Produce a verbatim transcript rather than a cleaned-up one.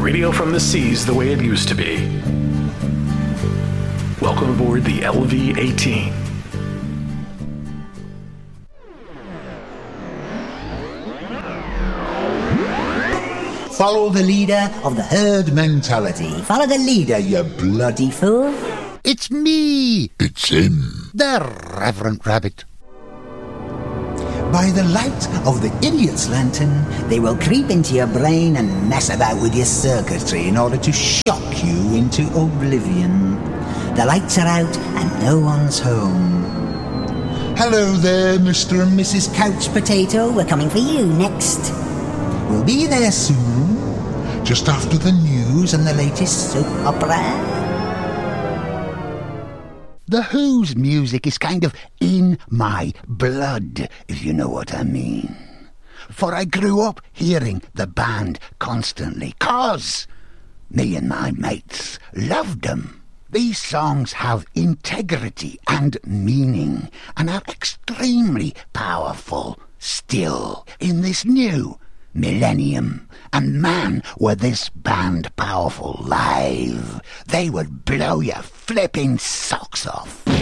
radio from the seas the way it used to be. Welcome aboard the L V eighteen. Follow the leader of the herd mentality. Follow the leader, you bloody fool. It's me. It's him. The Reverend Rabbit. By the light of the idiot's lantern, they will creep into your brain and mess about with your circuitry in order to shock you into oblivion. The lights are out and no one's home. Hello there, Mister and Missus Couch Potato. We're coming for you next. We'll be there soon, just after the news and the latest soap opera. The Who's music is kind of in my blood, if you know what I mean. For I grew up hearing the band constantly, 'cause me and my mates loved them. These songs have integrity and meaning, and are extremely powerful still in this new millennium. And man, were this band powerful live. They would blow your flipping socks off.